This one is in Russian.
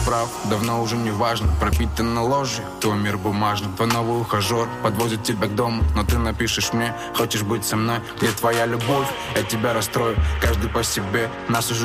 прав, давно уже не важно. Пропитан на ложе, твой мир бумажный. Твой новый ухажер подвозит тебя к дому, но ты напишешь мне, хочешь быть со мной, где твоя любовь? Я тебя расстрою, каждый по себе, нас уже